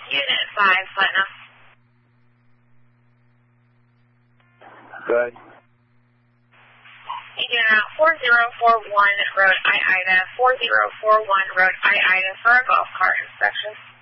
Unit 5, Putnam. Good. Agent out 4041 Road I-Ida, 4041 Road I-Ida for a golf cart inspection.